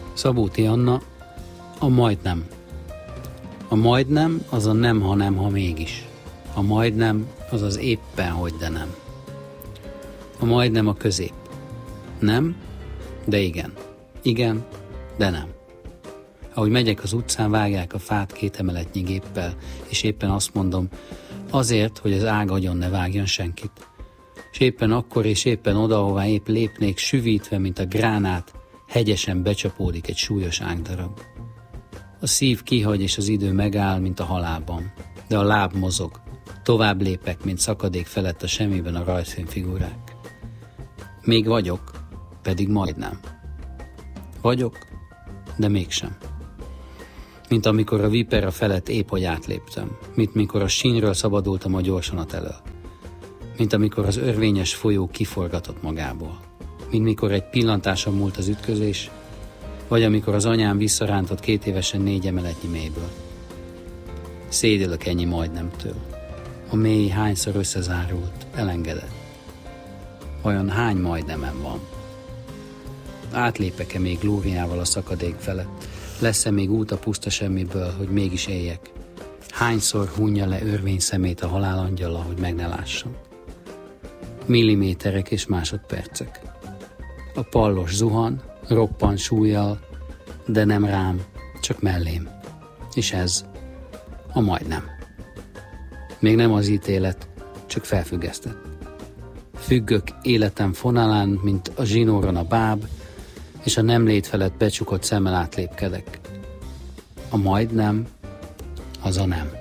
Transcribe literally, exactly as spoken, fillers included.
Szabóti Anna, a majdnem. A majdnem az a nem, ha nem, ha mégis. A majdnem az az éppen, hogy de nem. A majdnem a közép. Nem, de igen. Igen, de nem. Ahogy megyek az utcán, vágják a fát két emeletnyi géppel, és éppen azt mondom, azért, hogy az ág agyon ne vágjon senkit. És éppen akkor és éppen oda, ahová épp lépnék, süvítve, mint a gránát, hegyesen becsapódik egy súlyos ágdarab. A szív kihagy, és az idő megáll, mint a halálban, de a láb mozog. Tovább lépek, mint szakadék felett a semmiben a rajzfilmfigurák. Még vagyok, pedig majdnem. Vagyok, de mégsem. Mint amikor a Vipera felett épp hogy átléptem, mint mikor a sínről szabadultam a gyorsonat elől, mint amikor az örvényes folyó kiforgatott magából, mint mikor egy pillantáson múlt az ütközés, vagy amikor az anyám visszarántott két évesen négy emeletnyi mélyből. Szédülök ennyi majdnemtől. A mély hányszor összezárult, elengedett. Vajon hány majdnemem van? Átlépek-e még glóriával a szakadék felett? Lesz-e még út a puszta semmiből, hogy mégis éljek? Hányszor hunja le örvény szemét a halálangyala, hogy meg ne lássam? Milliméterek és másodpercek. A pallos zuhan, roppan súlyjal, de nem rám, csak mellém. És ez a majdnem. Még nem az ítélet, csak felfüggesztett. Függök életem fonalán, mint a zsinóron a báb, és a nem lét felett becsukott szemmel átlépkedek. A majdnem, az a nem.